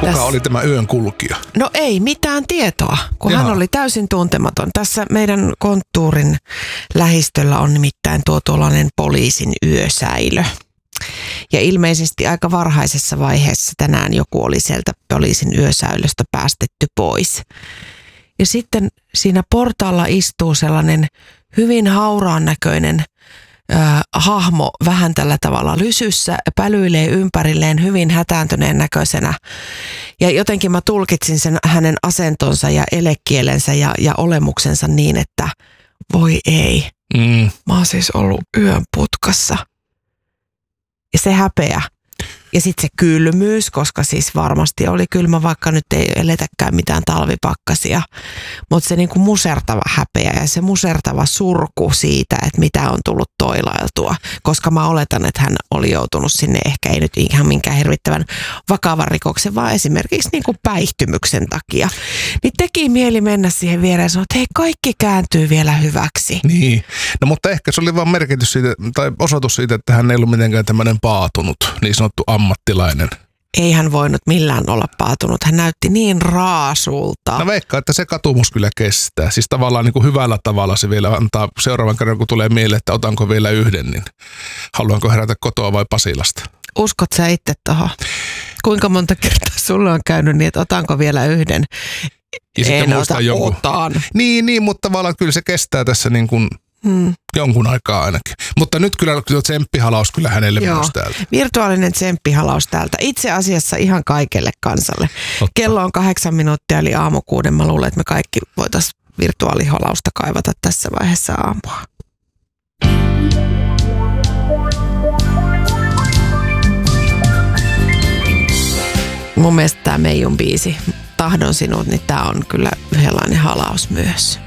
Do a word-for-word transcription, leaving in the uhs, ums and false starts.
Kuka Täs... oli tämä yön kulkija? No ei mitään tietoa, kun Jaha. hän oli täysin tuntematon. Tässä meidän konttuurin lähistöllä on nimittäin tuo tuollainen poliisin yösäilö. Ja ilmeisesti aika varhaisessa vaiheessa tänään joku oli sieltä poliisin yösäilöstä päästetty pois. Ja sitten siinä portaalla istuu sellainen hyvin hauraan näköinen äh, hahmo vähän tällä tavalla lysyssä, pälyilee ympärilleen hyvin hätääntyneen näköisenä. Ja jotenkin mä tulkitsin sen hänen asentonsa ja elekielensä ja, ja olemuksensa niin, että voi ei. Mm. Mä oon siis ollut yön putkassa. Ja se häpeä. Ja sitten se kylmyys, koska siis varmasti oli kylmä, vaikka nyt ei eletäkään mitään talvipakkasia. Mutta se niinku musertava häpeä ja se musertava surku siitä, että mitä on tullut toilailtua. Koska mä oletan, että hän oli joutunut sinne ehkä ei nyt ihan minkään hirvittävän vakavan rikoksen, vaan esimerkiksi niinku päihtymyksen takia. Niin teki mieli mennä siihen viereen ja sanoa, että hei, kaikki kääntyy vielä hyväksi. Niin, no mutta ehkä se oli vaan merkitys siitä, tai osoitus siitä, että hän ei ollut mitenkään tämmöinen paatunut, niin sanottu ammattilainen. Ei hän voinut millään olla paatunut. Hän näytti niin raasulta. No veikkaa, että se katumus kyllä kestää. Siis tavallaan niin kuin hyvällä tavalla se vielä antaa seuraavan kerran, kun tulee mieleen, että otanko vielä yhden, niin haluanko herätä kotoa vai Pasilasta. Uskot sä itse tohon? Kuinka monta kertaa sulla on käynyt niin, että otanko vielä yhden? Ja sitten en muistaa ota, jonkun. otan. Niin, niin, mutta tavallaan kyllä se kestää tässä niin kuin Hmm. jonkun aikaa ainakin. Mutta nyt kyllä tsemppihalaus kyllä hänelle Joo. myös täältä. Virtuaalinen tsemppihalaus täältä. Itse asiassa ihan kaikelle kansalle. Totta. Kello on kahdeksan minuuttia eli aamukuuden. Mä luulen, että me kaikki voitaisiin virtuaalihalausta kaivata tässä vaiheessa aamua. Mun mielestä tämä Meijun biisi, Tahdon sinut, niin tää on kyllä yhdenlainen halaus myös.